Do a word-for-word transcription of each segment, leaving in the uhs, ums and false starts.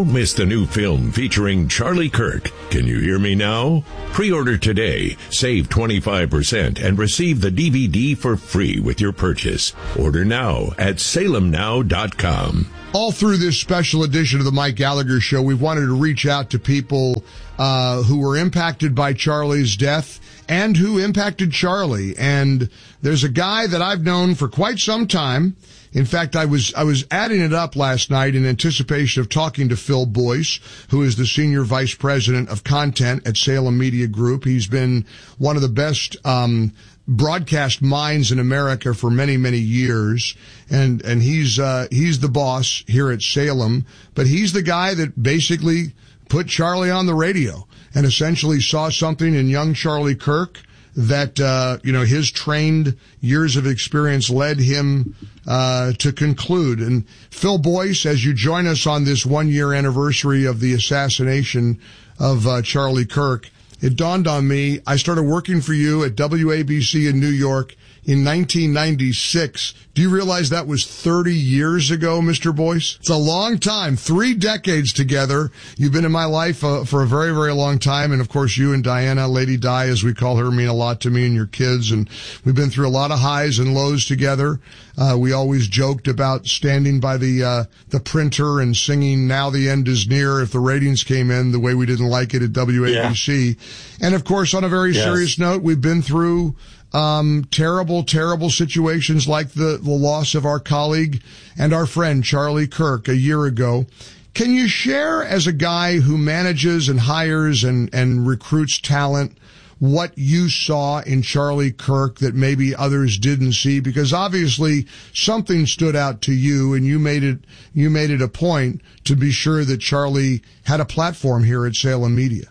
Don't miss the new film featuring Charlie Kirk. Can you hear me now? Pre-order today, save twenty-five percent, and receive the D V D for free with your purchase. Order now at salem now dot com. All through this special edition of the Mike Gallagher Show, we've wanted to reach out to people uh, who were impacted by Charlie's death and who impacted Charlie. And there's a guy that I've known for quite some time. In fact, I was I was adding it up last night in anticipation of talking to Phil Boyce, who is the Senior Vice President of Content at Salem Media Group. He's been one of the best um broadcast minds in America for many, many years. And and he's uh he's the boss here at Salem. But he's the guy that basically put Charlie on the radio and essentially saw something in young Charlie Kirk that, uh, you know, his trained years of experience led him, uh, to conclude. And Phil Boyce, as you join us on this one year anniversary of the assassination of, uh, Charlie Kirk, it dawned on me, I started working for you at W A B C in New York in nineteen ninety-six. Do you realize that was thirty years ago, Mister Boyce? It's a long time. Three decades together. You've been in my life uh, for a very, very long time. And, of course, you and Diana, Lady Di, as we call her, mean a lot to me and your kids. And we've been through a lot of highs and lows together. Uh, we always joked about standing by the uh the printer and singing "Now the End is Near" if the ratings came in the way we didn't like it at W A B C. Yeah. And, of course, on a very yes. serious note, we've been through Um, terrible, terrible situations like the, the loss of our colleague and our friend Charlie Kirk a year ago. Can you share, as a guy who manages and hires and, and recruits talent, what you saw in Charlie Kirk that maybe others didn't see? Because obviously something stood out to you, and you made it, you made it a point to be sure that Charlie had a platform here at Salem Media.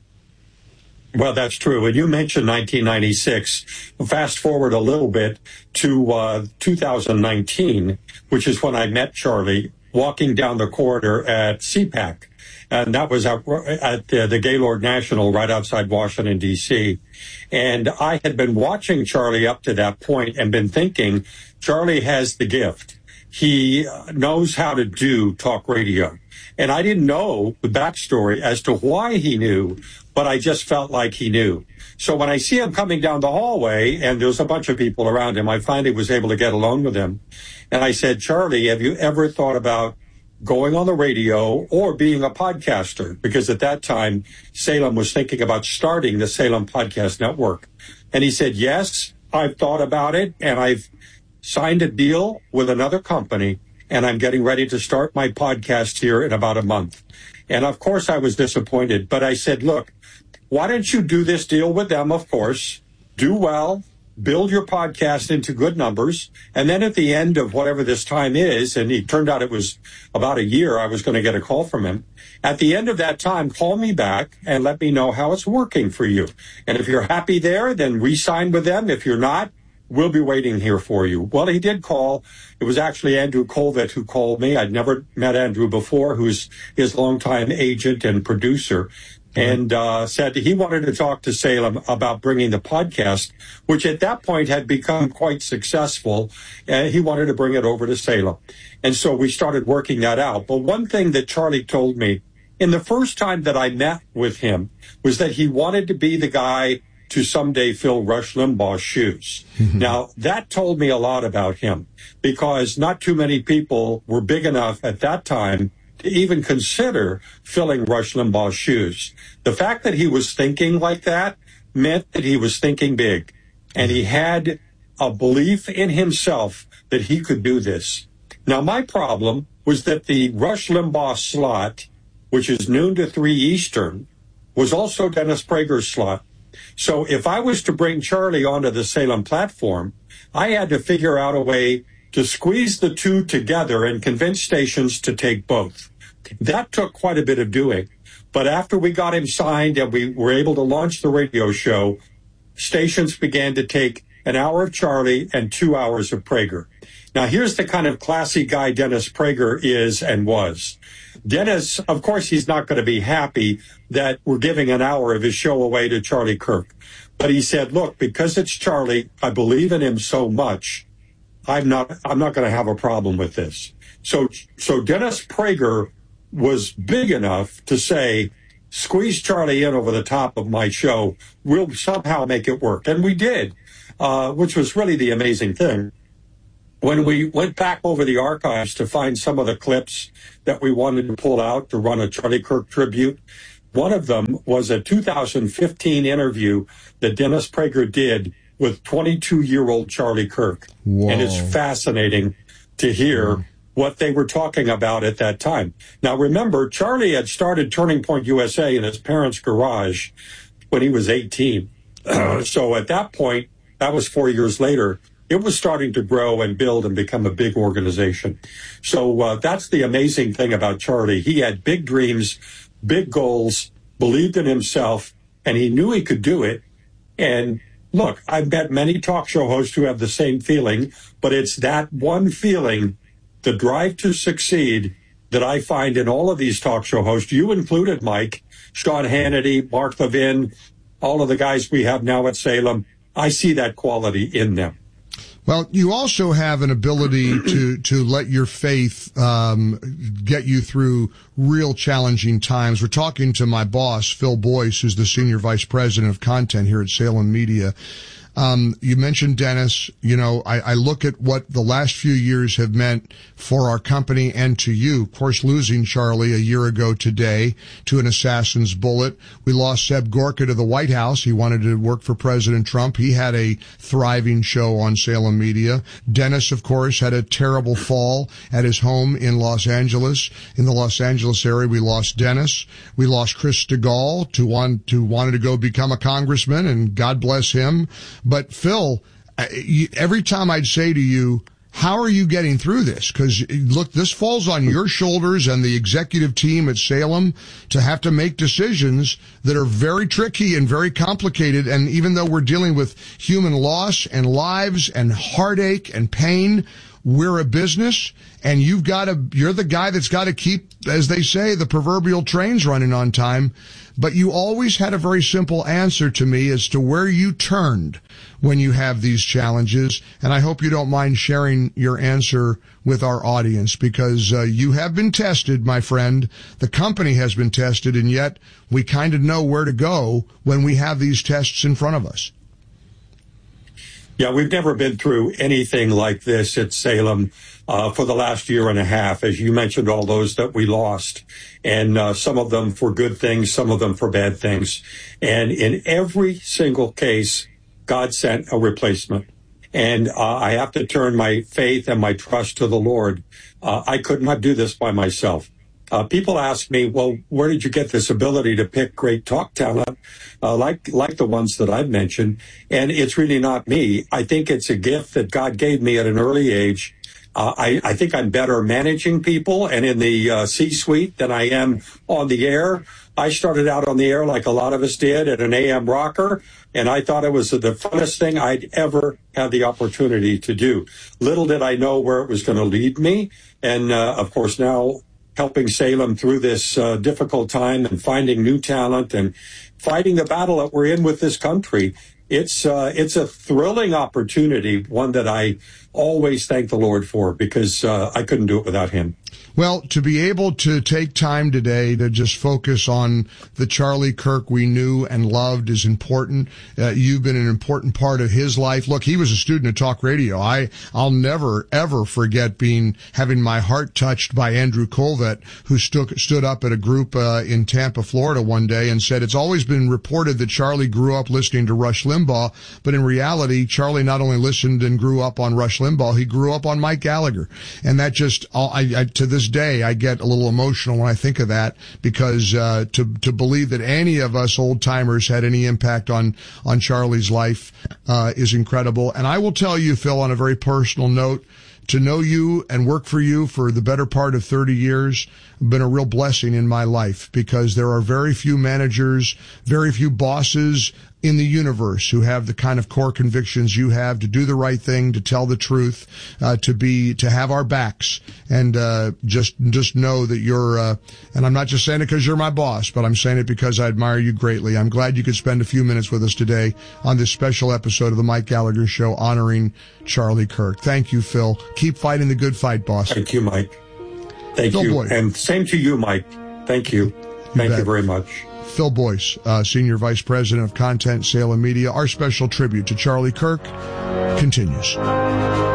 Well, that's true. And you mentioned nineteen ninety-six. Fast forward a little bit to uh two thousand nineteen, which is when I met Charlie walking down the corridor at C PAC. And that was at, at the, the Gaylord National right outside Washington, D C. And I had been watching Charlie up to that point and been thinking, Charlie has the gift. He knows how to do talk radio. And I didn't know the backstory as to why he knew, but I just felt like he knew. So when I see him coming down the hallway and there's a bunch of people around him, I finally was able to get alone with him. And I said, Charlie, have you ever thought about going on the radio or being a podcaster? Because at that time, Salem was thinking about starting the Salem Podcast Network. And he said, yes, I've thought about it, and I've signed a deal with another company, and I'm getting ready to start my podcast here in about a month. And of course I was disappointed, but I said, look, why don't you do this deal with them, of course, do well, build your podcast into good numbers, and then at the end of whatever this time is, and it turned out it was about a year, I was going to get a call from him. At the end of that time, call me back and let me know how it's working for you. And if you're happy there, then re-sign with them. If you're not, we'll be waiting here for you. Well, he did call. It was actually Andrew Colvett who called me. I'd never met Andrew before, who's his longtime agent and producer, and uh said he wanted to talk to Salem about bringing the podcast, which at that point had become quite successful. And he wanted to bring it over to Salem. And so we started working that out. But one thing that Charlie told me in the first time that I met with him was that he wanted to be the guy to someday fill Rush Limbaugh's shoes. Mm-hmm. Now, that told me a lot about him, because not too many people were big enough at that time to even consider filling Rush Limbaugh's shoes. The fact that he was thinking like that meant that he was thinking big, and he had a belief in himself that he could do this. Now, my problem was that the Rush Limbaugh slot, which is noon to three Eastern, was also Dennis Prager's slot. So if I was to bring Charlie onto the Salem platform, I had to figure out a way to squeeze the two together and convince stations to take both. That took quite a bit of doing. But after we got him signed and we were able to launch the radio show, stations began to take an hour of Charlie and two hours of Prager. Now, here's the kind of classy guy Dennis Prager is and was. Dennis, of course, he's not going to be happy that we're giving an hour of his show away to Charlie Kirk. But he said, look, because it's Charlie, I believe in him so much, I'm not I'm not going to have a problem with this. So so Dennis Prager was big enough to say, squeeze Charlie in over the top of my show. We'll somehow make it work. And we did, uh, which was really the amazing thing. When we went back over the archives to find some of the clips that we wanted to pull out to run a Charlie Kirk tribute, one of them was a two thousand fifteen interview that Dennis Prager did with twenty-two-year-old Charlie Kirk. Whoa. And it's fascinating to hear mm. what they were talking about at that time. Now, remember, Charlie had started Turning Point U S A in his parents' garage when he was eighteen. Uh, so at that point, that was four years later, it was starting to grow and build and become a big organization. So uh, that's the amazing thing about Charlie. He had big dreams, big goals, believed in himself, and he knew he could do it. And look, I've met many talk show hosts who have the same feeling, but it's that one feeling, the drive to succeed, that I find in all of these talk show hosts, you included, Mike, Sean Hannity, Mark Levin, all of the guys we have now at Salem. I see that quality in them. Well, you also have an ability to, to let your faith um, get you through real challenging times. We're talking to my boss, Phil Boyce, who's the Senior Vice President of Content here at Salem Media. Um, you mentioned Dennis. You know, I, I look at what the last few years have meant for our company and to you. Of course, losing Charlie a year ago today to an assassin's bullet. We lost Seb Gorka to the White House. He wanted to work for President Trump. He had a thriving show on Salem Media. Dennis, of course, had a terrible fall at his home in Los Angeles. In the Los Angeles area, we lost Dennis. We lost Chris Stigall, to want, to wanted to go become a congressman, and God bless him. But Phil, every time I'd say to you, how are you getting through this? Because, look, this falls on your shoulders and the executive team at Salem to have to make decisions that are very tricky and very complicated. And even though we're dealing with human loss and lives and heartache and pain, we're a business, and you've got to, you're the guy that's got to keep, as they say, the proverbial trains running on time. But you always had a very simple answer to me as to where you turned when you have these challenges. And I hope you don't mind sharing your answer with our audience, because uh, you have been tested, my friend. The company has been tested, and yet we kind of know where to go when we have these tests in front of us. Yeah, we've never been through anything like this at Salem uh, for the last year and a half. As you mentioned, all those that we lost, and uh, some of them for good things, some of them for bad things. And in every single case, God sent a replacement. And uh, I have to turn my faith and my trust to the Lord. Uh, I could not do this by myself. Uh, people ask me, well, where did you get this ability to pick great talk talent, uh, like like the ones that I've mentioned? And it's really not me. I think it's a gift that God gave me at an early age. Uh, I, I think I'm better managing people and in the uh, C-suite than I am on the air. I started out on the air like a lot of us did at an A M rocker, and I thought it was the funnest thing I'd ever had the opportunity to do. Little did I know where it was going to lead me. And, uh, of course, now helping Salem through this uh, difficult time and finding new talent and fighting the battle that we're in with this country. It's uh, it's a thrilling opportunity, one that I always thank the Lord for, because uh, I couldn't do it without him. Well, to be able to take time today to just focus on the Charlie Kirk we knew and loved is important. Uh, you've been an important part of his life. Look, he was a student of talk radio. I, I'll never, ever forget being, having my heart touched by Andrew Colvett, who stood, stood up at a group, uh, in Tampa, Florida one day and said, it's always been reported that Charlie grew up listening to Rush Limbaugh, but in reality, Charlie not only listened and grew up on Rush Limbaugh, he grew up on Mike Gallagher. And that just, I, I to this day, I get a little emotional when I think of that, because uh, to to believe that any of us old timers had any impact on on Charlie's life uh, is incredible. And I will tell you, Phil, on a very personal note, to know you and work for you for the better part of thirty years has been a real blessing in my life, because there are very few managers, very few bosses in the universe who have the kind of core convictions you have, to do the right thing, to tell the truth, uh, to be, to have our backs, and, uh, just, just know that you're, uh, and I'm not just saying it because you're my boss, but I'm saying it because I admire you greatly. I'm glad you could spend a few minutes with us today on this special episode of the Mike Gallagher Show honoring Charlie Kirk. Thank you, Phil. Keep fighting the good fight, boss. Thank you, Mike. Thank Phil you. Boyce. And same to you, Mike. Thank you. Thank you, you very much. Phil Boyce, uh, Senior Vice President of Content, Sale, and Media. Our special tribute to Charlie Kirk continues.